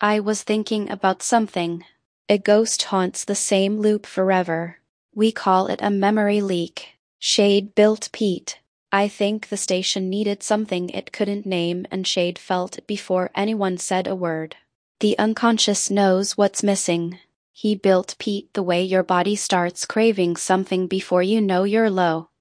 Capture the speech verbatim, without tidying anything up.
I was thinking about something. A ghost haunts the same loop forever. We call it a memory leak. Shade built Pete. I think the station needed something it couldn't name, and Shade felt it before anyone said a word. The unconscious knows what's missing. He built Pete the way your body starts craving something before you know you're low.